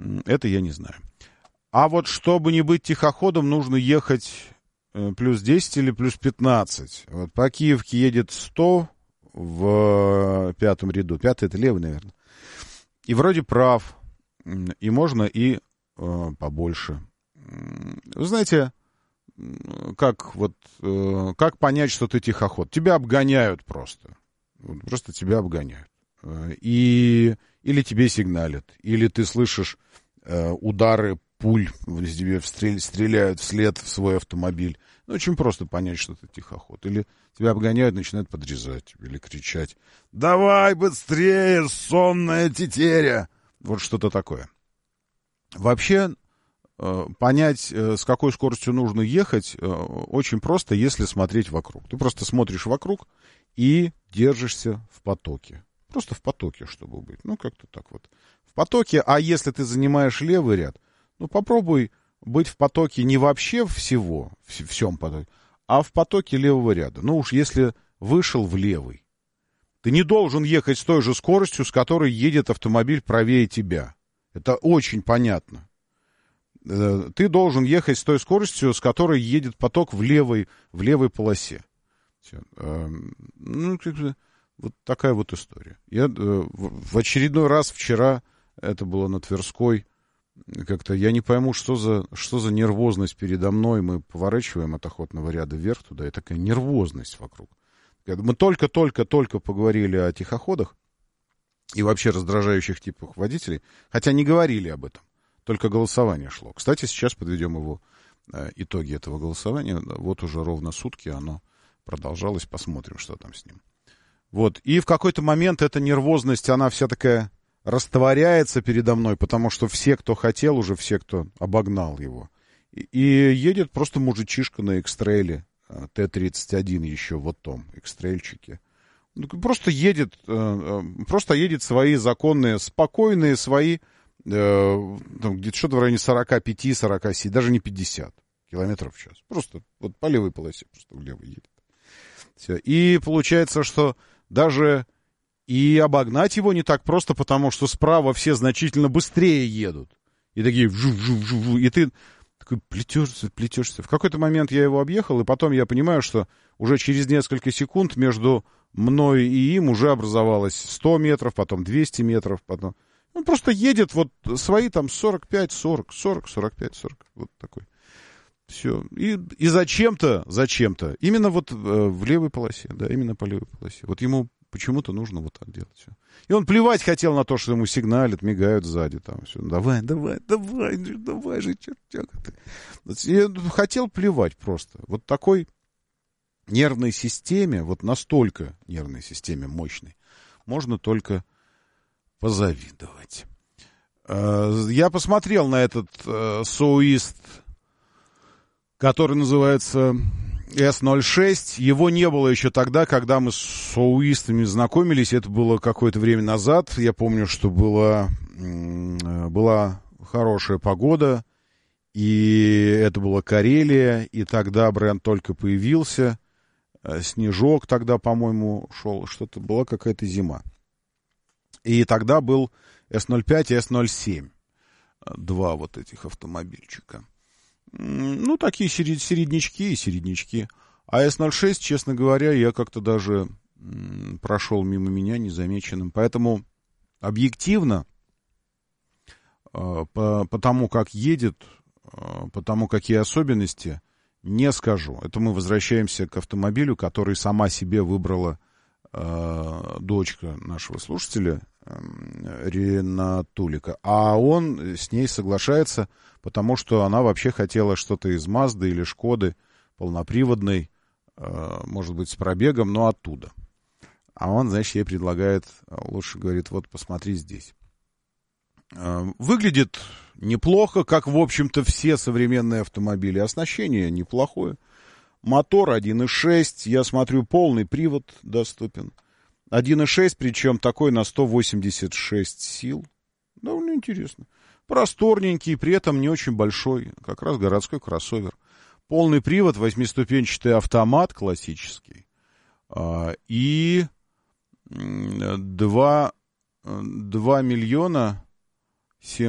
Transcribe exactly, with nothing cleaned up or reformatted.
Это я не знаю. А вот чтобы не быть тихоходом, нужно ехать плюс десять или плюс пятнадцать. Вот по Киевке едет сто в пятом ряду. Пятый — это левый, наверное. И вроде прав. И можно и э, побольше. Вы знаете, как вот э, как понять, что ты тихоход? Тебя обгоняют просто. Просто тебя обгоняют. И, или тебе сигналят. Или ты слышишь э, удары пуль, тебе встрель, стреляют вслед в свой автомобиль. Ну, очень просто понять, что ты тихоход. Или тебя обгоняют, начинают подрезать. Или кричать: «Давай быстрее, сонная тетеря!» Вот что-то такое. Вообще, э, понять, э, с какой скоростью нужно ехать, э, очень просто, если смотреть вокруг. Ты просто смотришь вокруг и держишься в потоке. Просто в потоке, чтобы быть. Ну, как-то так вот. В потоке, а если ты занимаешь левый ряд, ну, попробуй быть в потоке не вообще всего, в всем потоке, а в потоке левого ряда. Ну уж если вышел в левый, ты не должен ехать с той же скоростью, с которой едет автомобиль правее тебя. Это очень понятно. Ты должен ехать с той скоростью, с которой едет поток в левой, в левой полосе. Все. Ну, вот такая вот история. Я в очередной раз вчера, это было на Тверской, как-то я не пойму, что за, что за нервозность передо мной. Мы поворачиваем от охотного ряда вверх туда, и такая нервозность вокруг. Мы только-только-только поговорили о тихоходах и вообще раздражающих типах водителей, хотя не говорили об этом, только голосование шло. Кстати, сейчас подведем его итоги этого голосования. Вот уже ровно сутки оно продолжалось, посмотрим, что там с ним. Вот, и в какой-то момент эта нервозность, она вся такая растворяется передо мной, потому что все, кто хотел, уже все, кто обогнал его. И, и едет просто мужичишка на экстрейле, Т тридцать один еще в том экстрейльчике. Просто едет, просто едет свои законные, спокойные свои, где-то что-то в районе сорок пять сорок семь, даже не пятьдесят километров в час. Просто вот по левой полосе, просто влево едет. Все. И получается, что даже и обогнать его не так просто, потому что справа все значительно быстрее едут. И такие вжу-вжу-вжу, и ты такой плетешься, плетешься. В какой-то момент я его объехал, и потом я понимаю, что уже через несколько секунд между мной и им уже образовалось сто метров, потом двести метров, потом... Он просто едет вот свои там сорок пять сорок, сорок сорок пять сорок, вот такой. Все. И, и зачем-то, зачем-то, именно вот э, в левой полосе, да, именно по левой полосе. Вот ему почему-то нужно вот так делать. Все. И он плевать хотел на то, что ему сигналят, мигают сзади. Там, все. Давай, давай, давай, давай же, чертяка ты. Я хотел плевать просто. Вот такой нервной системе, вот настолько нервной системе мощной, можно только позавидовать. Я посмотрел на этот соуист, который называется эс ноль шесть. Его не было еще тогда, когда мы с соуистами знакомились. Это было какое-то время назад. Я помню, что была, была хорошая погода, и это была Карелия, и тогда бренд только появился. Снежок тогда, по-моему, шел. Что-то была какая-то зима. И тогда был эс ноль пять и эс ноль семь. Два вот этих автомобильчика. Ну, такие середнячки и середнячки. А эс ноль шесть, честно говоря, я как-то даже прошел мимо меня незамеченным. Поэтому объективно, по, по тому, как едет, по тому, какие особенности, не скажу. Это мы возвращаемся к автомобилю, который сама себе выбрала э, дочка нашего слушателя, э, Ринатулика. А он с ней соглашается, потому что она вообще хотела что-то из Мазды или Шкоды, полноприводной, э, может быть, с пробегом, но оттуда. А он, значит, ей предлагает, лучше говорит, вот посмотри здесь. Э, выглядит неплохо, как, в общем-то, все современные автомобили. Оснащение неплохое. Мотор один и шесть, я смотрю, полный привод доступен. один и шесть, причем такой на сто восемьдесят шесть сил. Довольно интересно. Просторненький, при этом не очень большой. Как раз городской кроссовер. Полный привод, восьмиступенчатый автомат классический. И два миллиона